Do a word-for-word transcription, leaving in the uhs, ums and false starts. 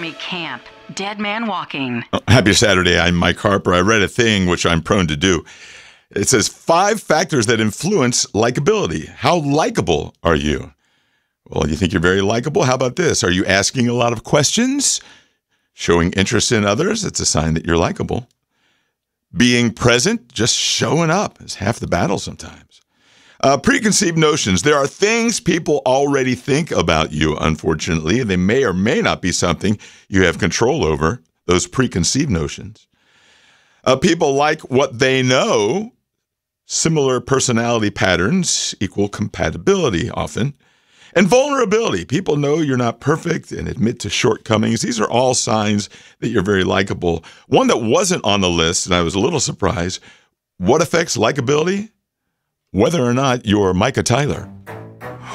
Army camp. Dead man walking. Oh, happy Saturday. I'm Mike Harper. I read a thing, which I'm prone to do. It says five factors that influence likability. How likable are you? Well, you think you're very likable? How about this? Are you asking a lot of questions? Showing interest in others? It's a sign that you're likable. Being present, just showing up is half the battle sometimes. Uh, preconceived notions. There are things people already think about you, unfortunately. They may or may not be something you have control over, those preconceived notions. Uh, people like what they know. Similar personality patterns equal compatibility often. And vulnerability. People know you're not perfect and admit to shortcomings. These are all signs that you're very likable. One that wasn't on the list, and I was a little surprised, what affects likability? Whether or not you're Micah Tyler.